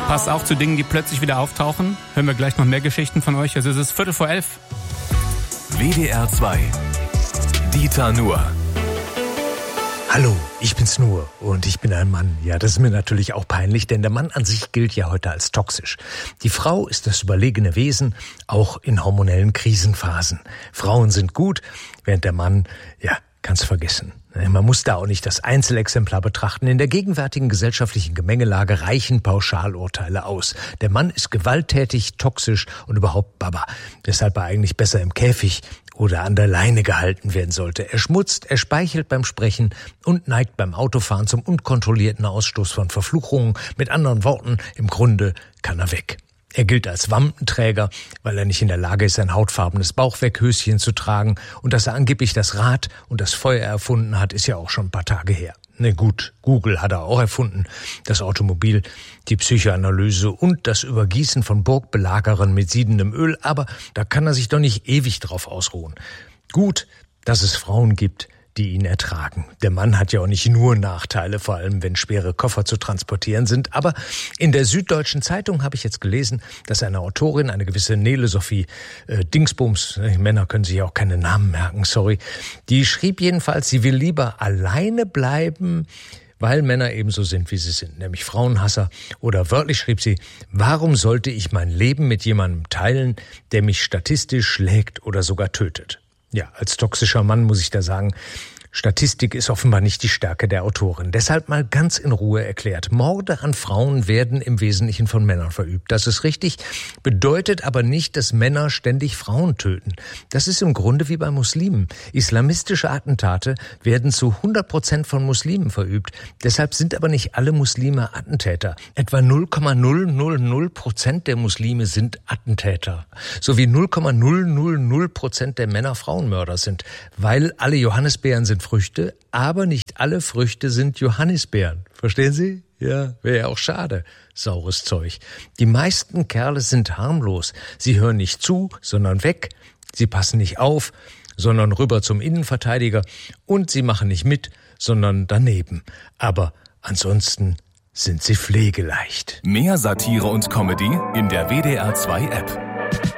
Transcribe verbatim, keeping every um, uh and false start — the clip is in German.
passt auch zu Dingen, die plötzlich wieder auftauchen. Hören wir gleich noch mehr Geschichten von euch. Also es ist Viertel vor elf. W D R zwei. Dieter Nuhr. Hallo, ich bin's Nuhr und ich bin ein Mann. Ja, das ist mir natürlich auch peinlich, denn der Mann an sich gilt ja heute als toxisch. Die Frau ist das überlegene Wesen, auch in hormonellen Krisenphasen. Frauen sind gut, während der Mann, ja, kann's vergessen. Man muss da auch nicht das Einzelexemplar betrachten. In der gegenwärtigen gesellschaftlichen Gemengelage reichen Pauschalurteile aus. Der Mann ist gewalttätig, toxisch und überhaupt Baba. Deshalb er eigentlich besser im Käfig oder an der Leine gehalten werden sollte. Er schmutzt, er speichelt beim Sprechen und neigt beim Autofahren zum unkontrollierten Ausstoß von Verfluchungen. Mit anderen Worten, im Grunde kann er weg. Er gilt als Wampenträger, weil er nicht in der Lage ist, ein hautfarbenes Bauchweckhöschen zu tragen. Und dass er angeblich das Rad und das Feuer erfunden hat, ist ja auch schon ein paar Tage her. Ne gut, Google hat er auch erfunden, das Automobil, die Psychoanalyse und das Übergießen von Burgbelagerern mit siedendem Öl. Aber da kann er sich doch nicht ewig drauf ausruhen. Gut, dass es Frauen gibt, die ihn ertragen. Der Mann hat ja auch nicht nur Nachteile, vor allem wenn schwere Koffer zu transportieren sind. Aber in der Süddeutschen Zeitung habe ich jetzt gelesen, dass eine Autorin, eine gewisse Nele Sophie äh, Dingsbums, äh, Männer können sich ja auch keine Namen merken, sorry, die schrieb jedenfalls, sie will lieber alleine bleiben, weil Männer ebenso sind, wie sie sind, nämlich Frauenhasser. Oder wörtlich schrieb sie, warum sollte ich mein Leben mit jemandem teilen, der mich statistisch schlägt oder sogar tötet? Ja, als toxischer Mann muss ich da sagen, Statistik ist offenbar nicht die Stärke der Autorin. Deshalb mal ganz in Ruhe erklärt. Morde an Frauen werden im Wesentlichen von Männern verübt. Das ist richtig, bedeutet aber nicht, dass Männer ständig Frauen töten. Das ist im Grunde wie bei Muslimen. Islamistische Attentate werden zu hundert Prozent von Muslimen verübt. Deshalb sind aber nicht alle Muslime Attentäter. Etwa null Komma null null null Prozent der Muslime sind Attentäter. Sowie null Komma null null null Prozent der Männer Frauenmörder sind. Weil alle Johannisbeeren sind Früchte, aber nicht alle Früchte sind Johannisbeeren. Verstehen Sie? Ja, wäre ja auch schade. Saures Zeug. Die meisten Kerle sind harmlos. Sie hören nicht zu, sondern weg. Sie passen nicht auf, sondern rüber zum Innenverteidiger. Und sie machen nicht mit, sondern daneben. Aber ansonsten sind sie pflegeleicht. Mehr Satire und Comedy in der W D R zwei App.